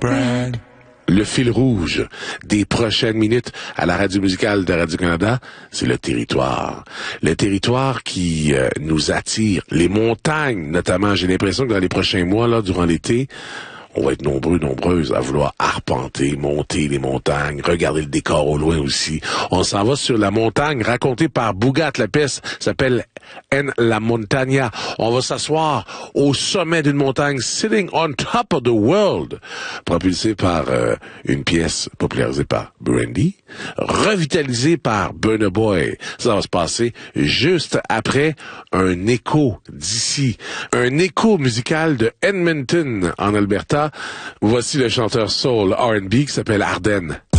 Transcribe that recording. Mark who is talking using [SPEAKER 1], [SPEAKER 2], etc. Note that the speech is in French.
[SPEAKER 1] Le fil rouge des prochaines minutes à la radio musicale de Radio-Canada, c'est le territoire. Le territoire qui nous attire. Les montagnes, notamment. J'ai l'impression que dans les prochains mois, là, durant l'été, on va être nombreuses à vouloir arpenter, monter les montagnes, regarder le décor au loin aussi. On s'en va sur la montagne racontée par Bougat. La pièce s'appelle En la Montaña. On va s'asseoir au sommet d'une montagne, sitting on top of the world, propulsée par une pièce popularisée par Brandy, revitalisée par Burna Boy. Ça va se passer juste après un écho d'ici, un écho musical de Edmonton en Alberta. Voici le chanteur soul R&B qui s'appelle Arden.